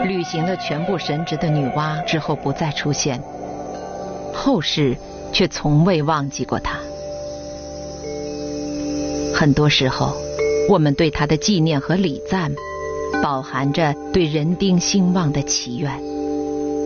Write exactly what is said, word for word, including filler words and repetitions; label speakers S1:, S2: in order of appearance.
S1: 履行了全部神职的女娲之后不再出现，后世却从未忘记过她。很多时候，我们对她的纪念和礼赞，饱含着对人丁兴旺的祈愿。